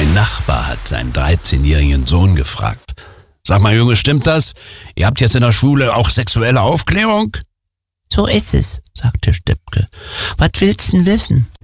Ein Nachbar hat seinen 13-jährigen Sohn gefragt. Sag mal, Junge, stimmt das? Ihr habt jetzt in der Schule auch sexuelle Aufklärung? So ist es, sagte Steppke. Was willst du denn wissen?